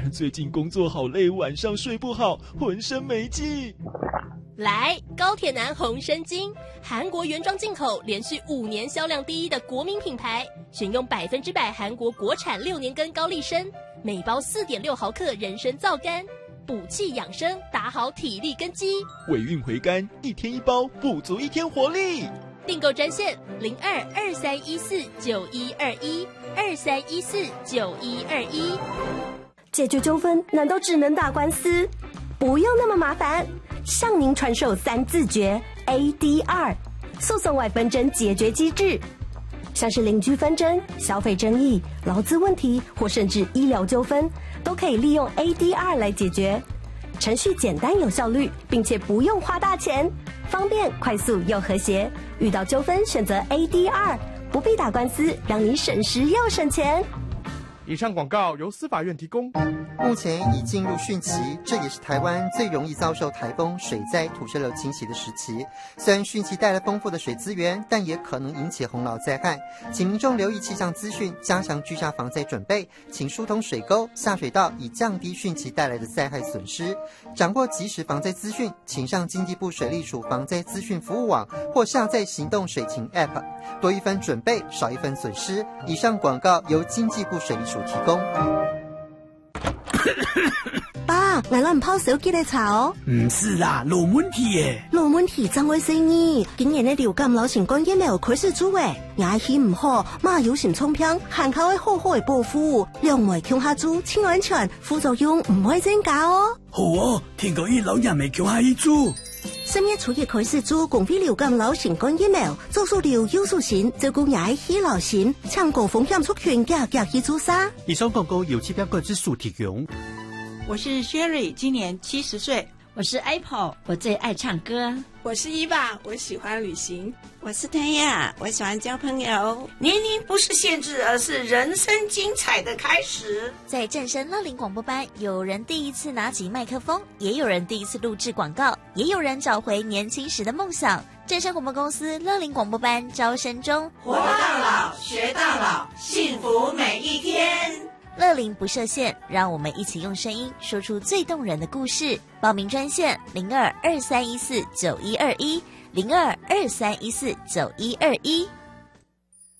最近工作好累，晚上睡不好，浑身没劲。 来，高铁男红参精，韩国原装进口，连续5年销量第一的国民品牌，选用100%韩国国产6年根高丽参，每包4.6毫克人参皂苷，补气养生，打好体力根基。 尾韵回甘，1天1包，补足1天活力。 订购专线02-2314-9121，2314-9121。 解决纠纷难道只能打官司？不用那么麻烦，向您传授3字诀 ADR 诉讼外纷争解决机制，像是邻居纷争、消费争议、劳资问题或甚至医疗纠纷，都可以利用 ADR 来解决。程序简单有效率，并且不用花大钱，方便快速又和谐。遇到纠纷选择 ADR， 不必打官司，让你省时又省钱。 以上广告由司法院提供。 目前已进入汛期，这也是台湾最容易遭受台风、水灾、土石流侵袭的时期。虽然汛期带来丰富的水资源，但也可能引起洪涝灾害，请民众留意气象资讯，加强居家防灾准备，请疏通水沟、下水道，以降低汛期带来的灾害损失。掌握即时防灾资讯，请上经济部水利署防灾资讯服务网或下载行动水情 App， 多一分准备，少一分损失。以上广告由经济部水利署提供。 爸，来咱泡手机来查哦。 唔是啦，有问题耶。 有问题怎回事呢？今年的流感、流行感染有开始做诶，牙齿唔好，嘛有心冲偏，含口的好好的保护，两袂强下做，清安全，副作用唔会增加哦。 好哦，听过伊老人未强下伊做。 3月初一开始做共费流感、流行感染苗，做数流有数型，照顾牙齿流行，抢高风险族群加去做啥？ 以上广告由期标管制署提供。 我是 Sherry， 今年70岁。 我是 Apple， 我最爱唱歌。 我是伊娃，我喜欢旅行。 我是谭雅，我喜欢交朋友。 年龄不是限制，而是人生精彩的开始。 在正声乐龄广播班，有人第一次拿起麦克风，也有人第一次录制广告，也有人找回年轻时的梦想。正声广播公司乐龄广播班招生中， 活到老，学到老，幸福每一天。 乐龄不设限，让我们一起用声音说出最动人的故事。报名专线02-2314-9121，02-2314-9121。